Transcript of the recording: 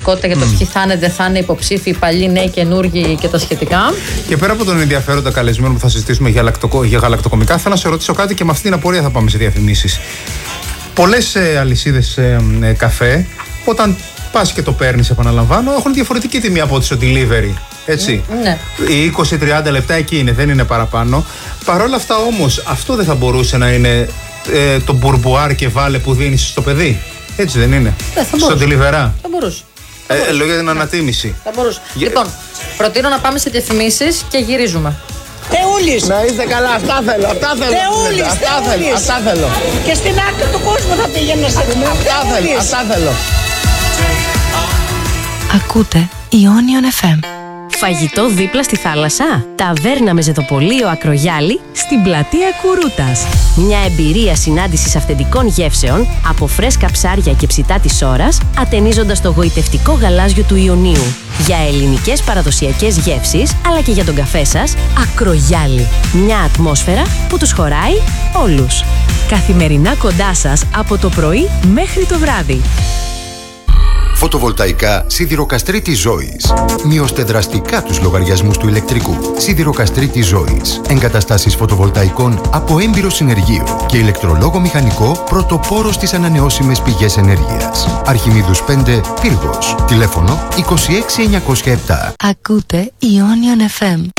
πραγματικότητα για το ποιοι θα είναι, δεν θα είναι υποψήφοι, παλιοί, νέοι, καινούργοι και τα σχετικά. Και πέρα από τον ενδιαφέροντα καλεσμένο που θα συζητήσουμε για γαλακτοκομικά, θέλω να σε ρωτήσω κάτι και με αυτήν την απορία θα πάμε σε διαφημίσεις. Πολλές αλυσίδες καφέ, όταν πας και το παίρνεις, επαναλαμβάνω, έχουν διαφορετική τιμή από ό,τι στο delivery. Έτσι. Ναι. Οι 20-30 λεπτά εκεί είναι, δεν είναι παραπάνω. Παρ' όλα αυτά όμως, αυτό δεν θα μπορούσε να είναι το μπουρμπουάρ και βάλε που δίνεις στο παιδί? Έτσι δεν είναι? Στο delivery. Θα μπορούσε. Λέω για την ανατίμηση. Θα μπορούσε. Λοιπόν, προτείνω να πάμε σε διαφημίσεις και γυρίζουμε. Θεούλης. Να είστε καλά, αυτά θέλω. Θεούλης. Αυτά θέλω. Και στην άκρη του κόσμου θα πήγαινε σε Αυτά θέλω. Ακούτε Ionion FM. Φαγητό δίπλα στη θάλασσα. Ταβέρνα με ζεδοπολείο Ακρογιάλη στην πλατεία Κουρούτας. Μια εμπειρία συνάντησης αυθεντικών γεύσεων από φρέσκα ψάρια και ψητά της ώρας, ατενίζοντας το γοητευτικό γαλάζιο του Ιωνίου. Για ελληνικές παραδοσιακές γεύσεις, αλλά και για τον καφέ σας, Ακρογιάλη. Μια ατμόσφαιρα που τους χωράει όλους. Καθημερινά κοντά σας από το πρωί μέχρι το βράδυ. Φωτοβολταϊκά Σιδηροκαστρίτης Ζώης. Μειώστε δραστικά τους λογαριασμούς του ηλεκτρικού. Σιδηροκαστρίτης Ζώης. Εγκαταστάσεις φωτοβολταϊκών από έμπειρο συνεργείο και ηλεκτρολόγο μηχανικό πρωτοπόρο στις ανανεώσιμες πηγές ενέργειας. Αρχιμίδους 5, Πύργος. Τηλέφωνο 26907. Ακούτε Ionion FM.